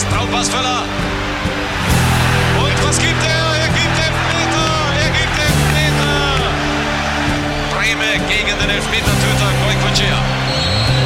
Traumpassvöller. Und was gibt er? Er gibt Elfmeter! Breme gegen den Elfmetertöter Goicoechea.